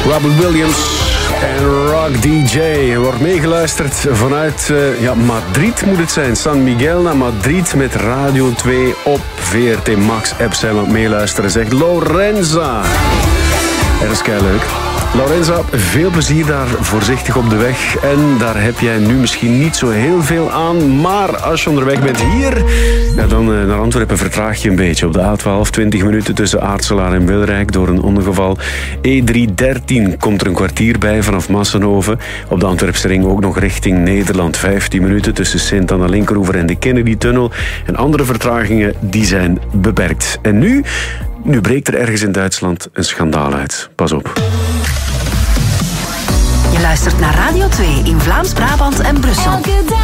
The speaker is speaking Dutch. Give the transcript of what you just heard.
Robert Williams en Rock DJ. Er wordt meegeluisterd vanuit Madrid moet het zijn. San Miguel naar Madrid met Radio 2 op VRT Max app zijn we aan het meeluisteren, zegt Lorenza. Dat is kei leuk. Lorenza, veel plezier daar voorzichtig op de weg. En daar heb jij nu misschien niet zo heel veel aan. Maar als je onderweg bent hier, dan naar Antwerpen vertraag je een beetje. Op de A12 20 minuten tussen Aartselaar en Wilrijk door een ongeval. E313 komt er een kwartier bij vanaf Massenhoven. Op de Antwerpse ring ook nog richting Nederland. 15 minuten tussen Sint-Anna-Linkeroever en de Kennedy-tunnel. En andere vertragingen die zijn beperkt. En nu breekt er ergens in Duitsland een schandaal uit. Pas op. Je luistert naar Radio 2 in Vlaams-Brabant en Brussel.